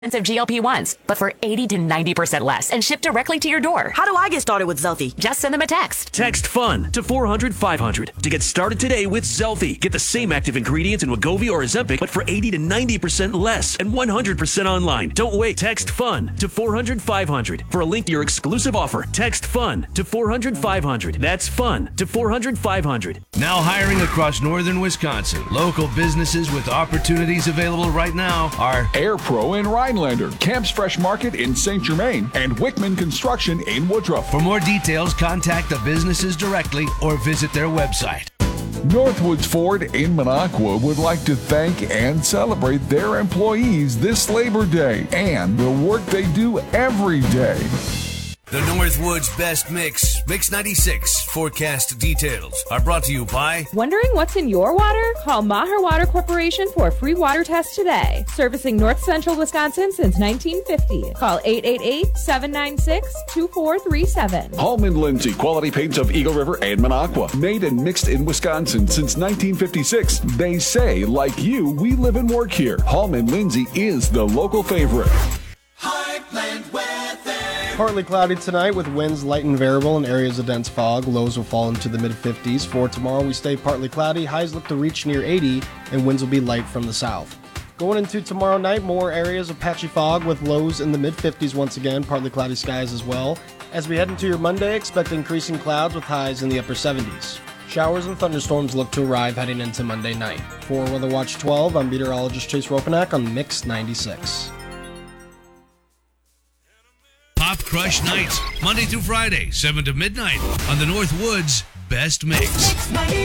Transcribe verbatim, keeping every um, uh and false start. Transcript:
of G L P ones, but for eighty to ninety percent less and shipped directly to your door. How do I get started with Zelfie? Just send them a text. Text FUN to four hundred five hundred to get started today with Zelfie. Get the same active ingredients in Wegovy or Ozempic, but for eighty to ninety percent less and one hundred percent online. Don't wait. Text FUN to four hundred five hundred for a link to your exclusive offer. Text FUN to four hundred five hundred. That's FUN to four hundred five hundred. Now hiring across northern Wisconsin. Local businesses with opportunities available right now are Air Pro in Rhinelander, Camp's Fresh Market in Saint Germain, and Wickman Construction in Woodruff. For more details, contact the businesses directly or visit their website. Northwoods Ford in Minocqua would like to thank and celebrate their employees this Labor Day and the work they do every day. The Northwoods Best Mix, Mix ninety-six forecast details are brought to you by... Wondering what's in your water? Call Maher Water Corporation for a free water test today. Servicing North Central Wisconsin since nineteen fifty. Call eight eight eight, seven nine six, two four three seven. Hallman Lindsay, quality paints of Eagle River and Minocqua. Made and mixed in Wisconsin since nineteen fifty-six. They say, like you, we live and work here. Hallman Lindsay is the local favorite. Heartland weather. Partly cloudy tonight with winds light and variable and areas of dense fog. Lows will fall into the mid fifties. For tomorrow, we stay partly cloudy. Highs look to reach near eighty, and winds will be light from the south. Going into tomorrow night, more areas of patchy fog with lows in the mid fifties once again. Partly cloudy skies as well. As we head into your Monday, expect increasing clouds with highs in the upper seventies. Showers and thunderstorms look to arrive heading into Monday night. For Weather Watch twelve, I'm meteorologist Chase Ropanak on Mix ninety-six. Pop Crush Nights, Monday through Friday, seven to midnight on the Northwoods Best Mix.